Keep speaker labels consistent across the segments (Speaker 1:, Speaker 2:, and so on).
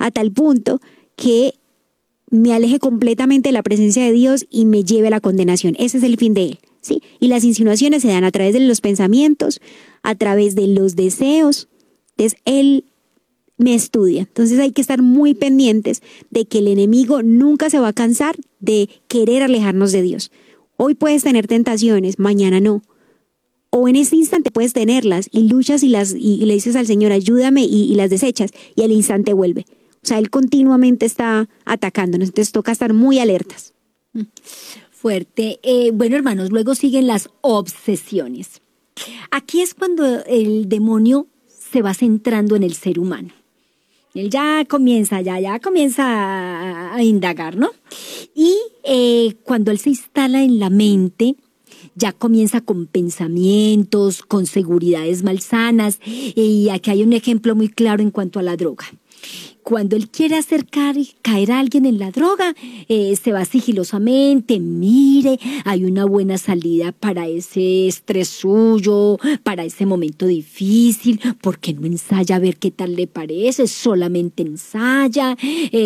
Speaker 1: a tal punto que me aleje completamente de la presencia de Dios y me lleve a la condenación. Ese es el fin de él, ¿sí? Y las insinuaciones se dan a través de los pensamientos, a través de los deseos. Entonces, él me estudia. Entonces hay que estar muy pendientes de que el enemigo nunca se va a cansar de querer alejarnos de Dios. Hoy puedes tener tentaciones, mañana no. O en este instante puedes tenerlas y luchas y le dices al Señor, ayúdame, y las desechas, y al instante vuelve. O sea, Él continuamente está atacándonos, entonces toca estar muy alertas.
Speaker 2: Fuerte. Bueno, hermanos, luego siguen las obsesiones. Aquí es cuando el demonio se va centrando en el ser humano. Él ya comienza a indagar, ¿no? Y cuando él se instala en la mente, ya comienza con pensamientos, con seguridades malsanas. Y aquí hay un ejemplo muy claro en cuanto a la droga. Cuando él quiere acercar y caer a alguien en la droga, se va sigilosamente, mire, hay una buena salida para ese estrés suyo, para ese momento difícil, ¿por qué no ensaya a ver qué tal le parece? Solamente ensaya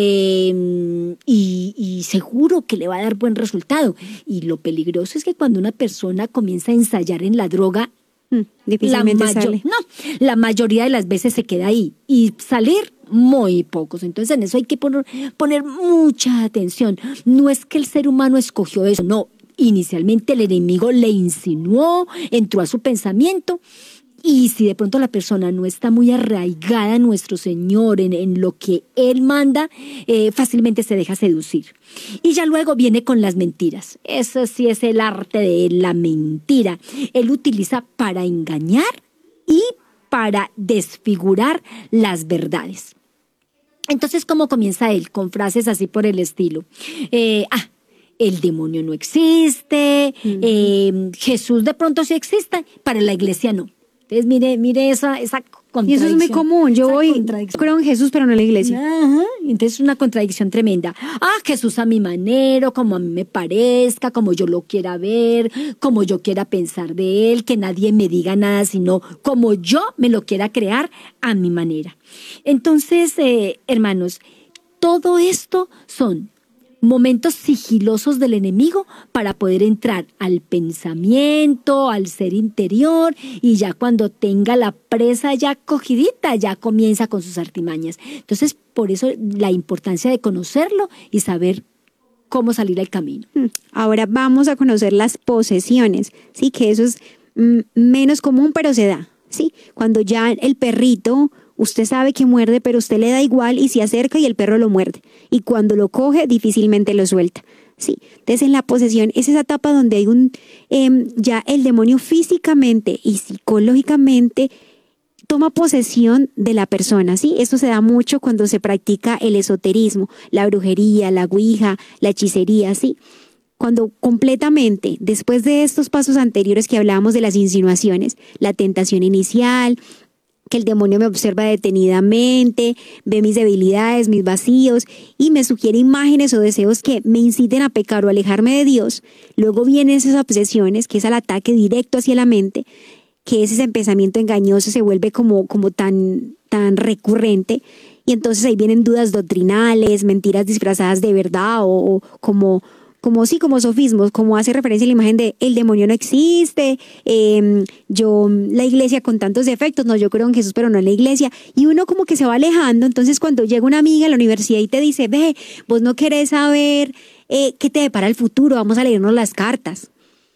Speaker 2: y seguro que le va a dar buen resultado. Y lo peligroso es que cuando una persona comienza a ensayar en la droga,
Speaker 1: difícilmente sale.
Speaker 2: No, la mayoría de las veces se queda ahí y salir muy pocos. Entonces en eso hay que poner mucha atención. No es que el ser humano escogió eso, no. Inicialmente el enemigo le insinuó, entró a su pensamiento. Y si de pronto la persona no está muy arraigada a nuestro Señor, en lo que Él manda, fácilmente se deja seducir. Y ya luego viene con las mentiras. Eso sí es el arte de la mentira. Él utiliza para engañar y para desfigurar las verdades. Entonces, ¿cómo comienza él? Con frases así por el estilo. El demonio no existe, Jesús de pronto sí existe, para la iglesia no. Entonces, mire esa contradicción.
Speaker 1: Y eso es muy común. Yo creo en Jesús, pero no en la iglesia.
Speaker 2: Ajá. Entonces es una contradicción tremenda. Jesús a mi manera, como a mí me parezca, como yo lo quiera ver, como yo quiera pensar de él, que nadie me diga nada, sino como yo me lo quiera crear a mi manera. Entonces, hermanos, todo esto son momentos sigilosos del enemigo para poder entrar al pensamiento, al ser interior, y ya cuando tenga la presa ya cogidita, ya comienza con sus artimañas. Entonces, por eso la importancia de conocerlo y saber cómo salir al camino.
Speaker 1: Ahora vamos a conocer las posesiones, sí, que eso es menos común, pero se da, sí. Cuando ya el perrito, usted sabe que muerde, pero usted le da igual y se acerca y el perro lo muerde. Y cuando lo coge, difícilmente lo suelta. Sí. Entonces, en la posesión es esa etapa donde hay ya el demonio físicamente y psicológicamente toma posesión de la persona, ¿sí? Esto se da mucho cuando se practica el esoterismo, la brujería, la ouija, la hechicería, ¿sí? Cuando completamente, después de estos pasos anteriores que hablábamos de las insinuaciones, la tentación inicial, que el demonio me observa detenidamente, ve mis debilidades, mis vacíos y me sugiere imágenes o deseos que me inciten a pecar o alejarme de Dios. Luego vienen esas obsesiones, que es el ataque directo hacia la mente, que es ese pensamiento engañoso, se vuelve como tan recurrente. Y entonces ahí vienen dudas doctrinales, mentiras disfrazadas de verdad o como sofismos, como hace referencia a la imagen de el demonio no existe, la iglesia con tantos defectos, no, yo creo en Jesús, pero no en la iglesia, y uno como que se va alejando. Entonces cuando llega una amiga a la universidad y te dice, ve, vos no querés saber qué te depara el futuro, vamos a leernos las cartas.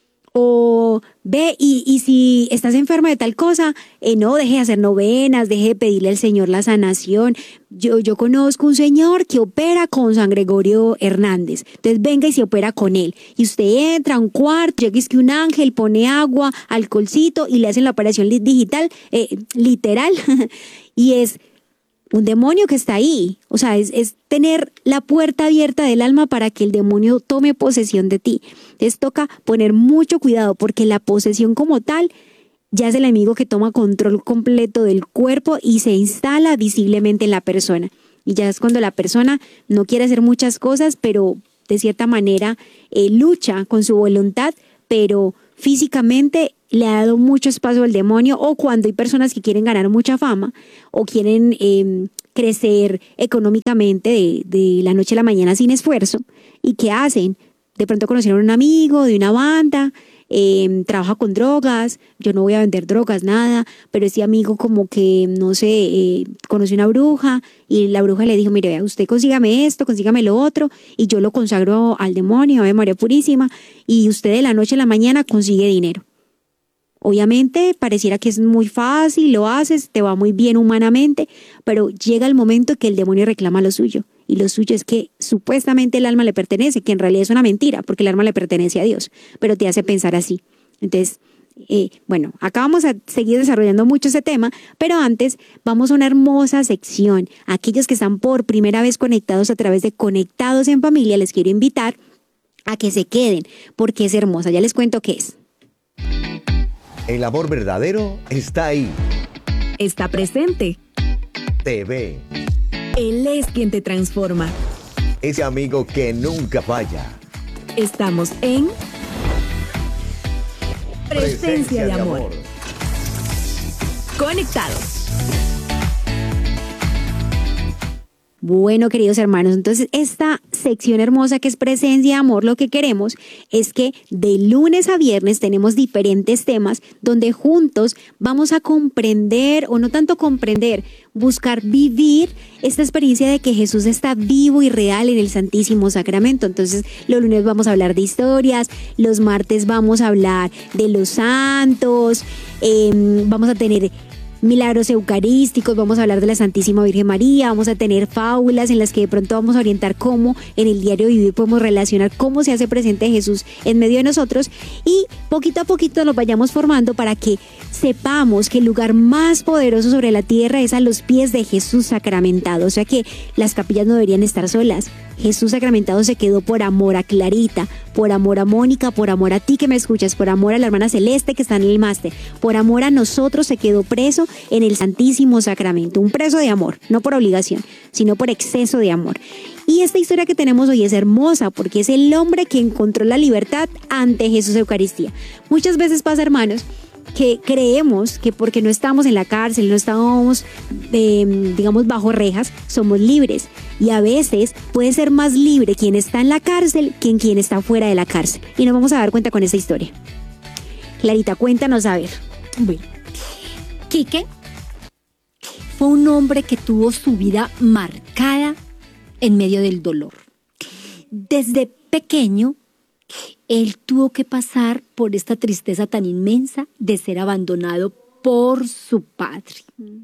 Speaker 1: O ve, y si estás enferma de tal cosa, no, deje de hacer novenas, deje de pedirle al Señor la sanación. Yo conozco un señor que opera con San Gregorio Hernández. Entonces venga y se opera con él. Y usted entra a un cuarto, llega es que un ángel pone agua, alcoholcito y le hacen la operación digital, literal. Y es un demonio que está ahí. O sea, es tener la puerta abierta del alma para que el demonio tome posesión de ti. Entonces toca poner mucho cuidado porque la posesión como tal ya es el enemigo que toma control completo del cuerpo y se instala visiblemente en la persona. Y ya es cuando la persona no quiere hacer muchas cosas, pero de cierta manera lucha con su voluntad, pero físicamente le ha dado mucho espacio al demonio, o cuando hay personas que quieren ganar mucha fama o quieren crecer económicamente de la noche a la mañana sin esfuerzo. ¿Y qué hacen? De pronto conocieron a un amigo de una banda, trabaja con drogas, yo no voy a vender drogas, nada, pero ese amigo como que, no sé, conoció una bruja y la bruja le dijo, mire, vea, usted consígame esto, consígame lo otro y yo lo consagro al demonio, Ave María Purísima, y usted de la noche a la mañana consigue dinero. Obviamente pareciera que es muy fácil, lo haces, te va muy bien humanamente, pero llega el momento que el demonio reclama lo suyo. Y lo suyo es que supuestamente el alma le pertenece, que en realidad es una mentira, porque el alma le pertenece a Dios, pero te hace pensar así. Entonces, bueno, acá vamos a seguir desarrollando mucho ese tema, pero antes vamos a una hermosa sección. Aquellos que están por primera vez conectados a través de Conectados en Familia, les quiero invitar a que se queden, porque es hermosa. Ya les cuento qué es.
Speaker 3: El amor verdadero está ahí.
Speaker 4: Está presente.
Speaker 3: Te ve.
Speaker 4: Él es quien te transforma.
Speaker 3: Ese amigo que nunca falla.
Speaker 4: Estamos en Presencia de Amor. Conectados.
Speaker 1: Bueno, queridos hermanos, entonces esta sección hermosa que es Presencia de Amor, lo que queremos es que de lunes a viernes tenemos diferentes temas donde juntos vamos a comprender, o no tanto comprender, buscar vivir esta experiencia de que Jesús está vivo y real en el Santísimo Sacramento. Entonces, los lunes vamos a hablar de historias, los martes vamos a hablar de los santos, vamos a tener milagros eucarísticos, vamos a hablar de la Santísima Virgen María, vamos a tener fábulas en las que de pronto vamos a orientar cómo en el diario vivir podemos relacionar cómo se hace presente Jesús en medio de nosotros, y poquito a poquito nos vayamos formando para que sepamos que el lugar más poderoso sobre la tierra es a los pies de Jesús sacramentado. O sea que las capillas no deberían estar solas. Jesús sacramentado se quedó por amor a Clarita, por amor a Mónica, por amor a ti que me escuchas, por amor a la hermana Celeste que está en el máster, por amor a nosotros se quedó preso en el Santísimo Sacramento. Un preso de amor, no por obligación, sino por exceso de amor. Y esta historia que tenemos hoy es hermosa porque es el hombre que encontró la libertad ante Jesús Eucaristía. Muchas veces pasa, hermanos, que creemos que porque no estamos en la cárcel, no estamos, digamos, bajo rejas, somos libres. Y a veces puede ser más libre quien está en la cárcel que quien está fuera de la cárcel. Y nos vamos a dar cuenta con esta historia. Clarita, cuéntanos, a ver.
Speaker 2: Bueno, Quique fue un hombre que tuvo su vida marcada en medio del dolor. Desde pequeño, él tuvo que pasar por esta tristeza tan inmensa de ser abandonado por su padre.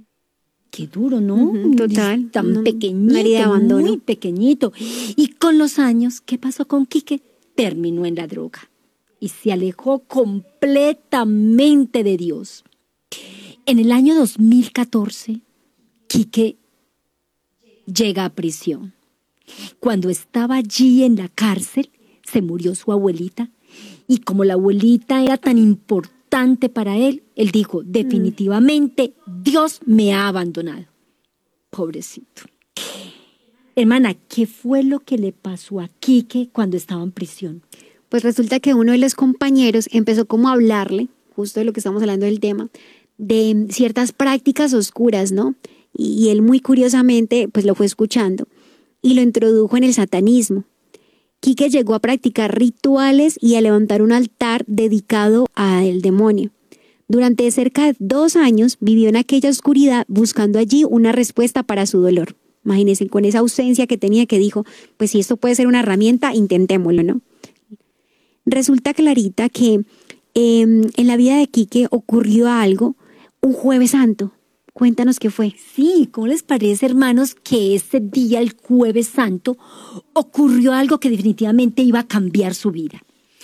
Speaker 2: Qué duro, ¿no?
Speaker 1: Total.
Speaker 2: Tan pequeñito, muy pequeñito. Y con los años, ¿qué pasó con Quique? Terminó en la droga y se alejó completamente de Dios. En el año 2014, Quique llega a prisión. Cuando estaba allí en la cárcel, se murió su abuelita, y como la abuelita era tan importante para él, él dijo, definitivamente Dios me ha abandonado. Pobrecito. Hermana, ¿qué fue lo que le pasó a Quique cuando estaba en prisión?
Speaker 1: Pues resulta que uno de los compañeros empezó como a hablarle, justo de lo que estamos hablando del tema, de ciertas prácticas oscuras, ¿no? Y él muy curiosamente pues lo fue escuchando y lo introdujo en el satanismo. Quique llegó a practicar rituales y a levantar un altar dedicado al demonio. Durante cerca de 2 años vivió en aquella oscuridad buscando allí una respuesta para su dolor. Imagínense, con esa ausencia que tenía, que dijo, pues si esto puede ser una herramienta, intentémoslo, ¿no? Resulta, Clarita, que en la vida de Quique ocurrió algo un Jueves Santo. Cuéntanos qué fue.
Speaker 2: Sí, ¿cómo les parece, hermanos, que ese día, el Jueves Santo, ocurrió algo que definitivamente iba a cambiar su vida?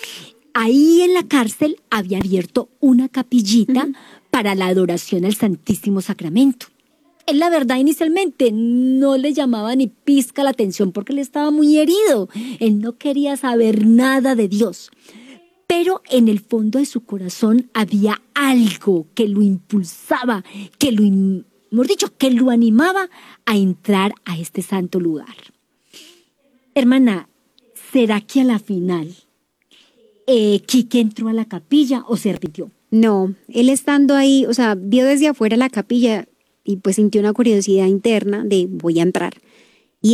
Speaker 2: Ahí en la cárcel había abierto una capillita para la adoración al Santísimo Sacramento. Él, la verdad, inicialmente no le llamaba ni pizca la atención porque él estaba muy herido. Él no quería saber nada de Dios. Pero en el fondo de su corazón había algo que lo impulsaba, que lo animaba a entrar a este santo lugar. Hermana, ¿será que a la final Quique entró a la capilla o se arrepintió?
Speaker 1: No, él estando ahí, o sea, vio desde afuera la capilla y pues sintió una curiosidad interna de voy a entrar.